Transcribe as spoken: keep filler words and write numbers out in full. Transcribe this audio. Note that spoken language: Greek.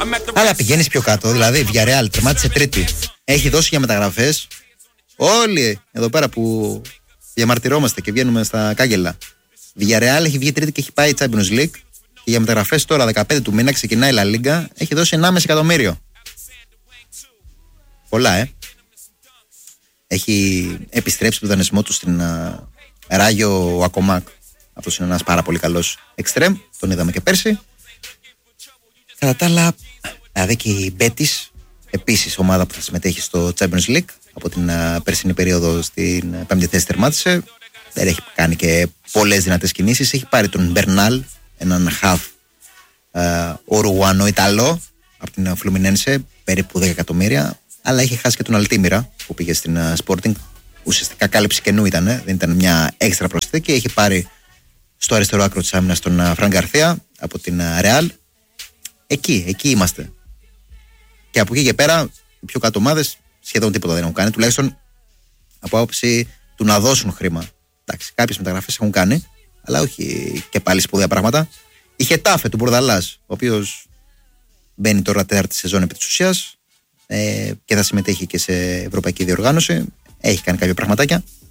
Αλλά πηγαίνεις πιο κάτω. Δηλαδή, Villarreal τερμάτισε τρίτη. Έχει δώσει για μεταγραφές. Όλοι εδώ πέρα που διαμαρτυρόμαστε και βγαίνουμε στα κάγκελα. Villarreal έχει βγει τρίτη και έχει πάει Champions League. Και για μεταγραφές τώρα δεκαπέντε του μήνα ξεκινάει η La Liga. Έχει δώσει ενάμιση εκατομμύριο. Πολλά, ε. Έχει επιστρέψει το δανεισμό του στην uh, Ράγιο Ακομάκ. Αυτός είναι ένας πάρα πολύ καλός εξτρέμ. Τον είδαμε και πέρσι. Κατά τα άλλα, δηλαδή και η Betis, επίσης ομάδα που θα συμμετέχει στο Champions League, από την uh, περσινή περίοδο στην πέμπτη θέση τερμάτισε. Δεν έχει κάνει και πολλές δυνατές κινήσεις. Έχει πάρει τον Μπερνάλ, έναν χαφ uh, Ουρουανό-Ιταλό από την Φλουμινένσε, περίπου δέκα εκατομμύρια. Αλλά είχε χάσει και τον Αλτίμιρα που πήγε στην uh, Sporting. Ουσιαστικά κάλυψη κενού ήταν, δεν ήταν μια έξτρα προσθήκη. Και έχει πάρει στο αριστερό άκρο της άμυνας τον uh, Φραν Γκαρθία από την uh, Real. Εκεί, εκεί είμαστε. Και από εκεί και πέρα, οι πιο κάτω ομάδες σχεδόν τίποτα δεν έχουν κάνει. Τουλάχιστον από άποψη του να δώσουν χρήμα. Εντάξει, κάποιες μεταγραφές έχουν κάνει, αλλά όχι και πάλι σπουδαία πράγματα. Η Χετάφε του Μπορδαλάς, ο οποίος μπαίνει τώρα τέταρτη σεζόν επί της ουσίας ε, και θα συμμετέχει και σε ευρωπαϊκή διοργάνωση. Έχει κάνει κάποια πραγματάκια.